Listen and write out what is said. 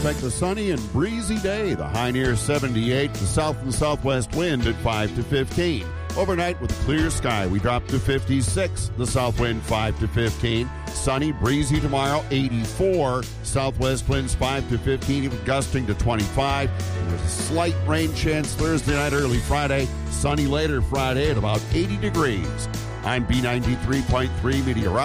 expect a sunny and breezy day. The high near 78. The south and southwest wind at 5 to 15. Overnight with a clear sky, we drop to 56. The south wind 5 to 15. Sunny, breezy tomorrow, 84. Southwest winds 5 to 15, even gusting to 25. There's a slight rain chance Thursday night, early Friday. Sunny later Friday at about 80 degrees. I'm B93.3 meteorologist